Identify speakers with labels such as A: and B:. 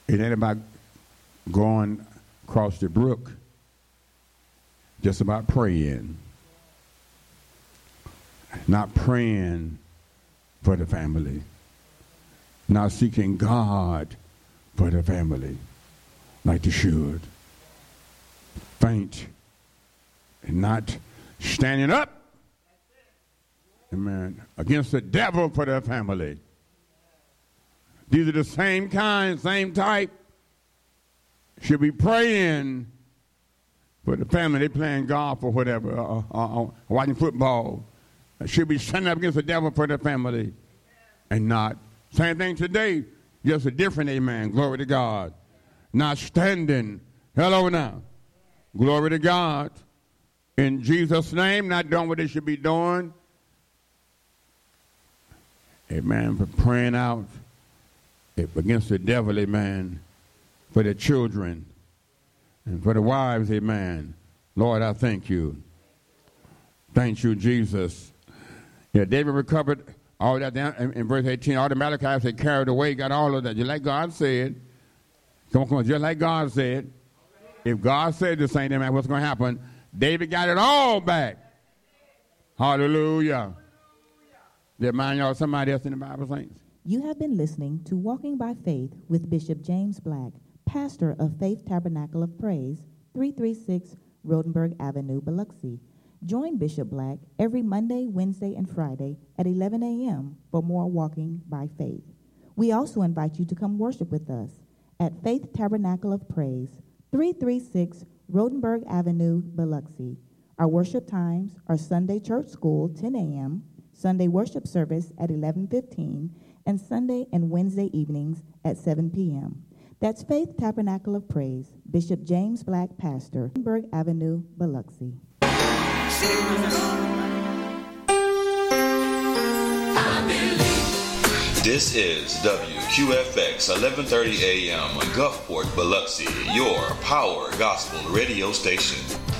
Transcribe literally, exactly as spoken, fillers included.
A: It ain't about going across the brook. Just about praying. Not praying for the family. Not seeking God for the family like they should. Faint and not standing up, amen, against the devil for their family. These are the same kind, same type. Should be praying for the family. They playing golf or whatever, uh, uh, uh, watching football. Should be standing up against the devil for their family and not. Same thing today, just a different amen. Glory to God. Not standing. Hello now. Glory to God. In Jesus' name, not doing what they should be doing. Amen. For praying out against the devil, amen. For the children and for the wives, amen. Lord, I thank you. Thank you, Jesus. Yeah, David recovered all that down in, in verse eighteen. All the Amalekites they carried away, got all of that. Just like God said. Come on, come on, just like God said. If God said this ain't man, what's going to happen? David got it all back. Hallelujah. Did I mind y'all somebody else in the Bible, saints?
B: You have been listening to Walking by Faith with Bishop James Black, pastor of Faith Tabernacle of Praise, three thirty-six Rodenberg Avenue, Biloxi. Join Bishop Black every Monday, Wednesday, and Friday at eleven a.m. for more Walking by Faith. We also invite you to come worship with us at Faith Tabernacle of Praise, three thirty-six Rodenberg Avenue, Biloxi. Our worship times are Sunday Church School, ten a.m., Sunday worship service at eleven fifteen, and Sunday and Wednesday evenings at seven p.m. That's Faith Tabernacle of Praise, Bishop James Black, pastor, Rodenberg Avenue, Biloxi.
C: This is W Q F X eleven thirty a.m. Gulfport, Biloxi, your power gospel radio station.